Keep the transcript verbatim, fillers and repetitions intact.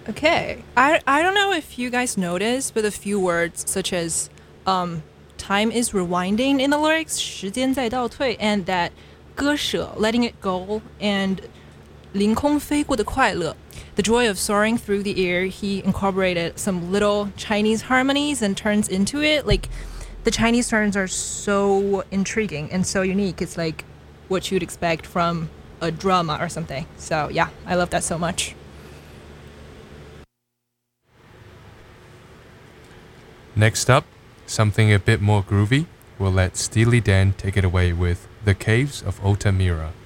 Okay. I I don't know if you guys noticed, but a few words such as um time is rewinding in the lyrics, 时间在倒退, and that 割舍, letting it go, and 凌空飞过的快乐. The joy of soaring through the air, he incorporated some little Chinese harmonies and turns into it. Like, the Chinese turns are so intriguing and so unique. It's like what you'd expect from a drama or something. So, yeah, I love that so much. Next up, something a bit more groovy. We'll let Steely Dan take it away with The Caves of Altamira.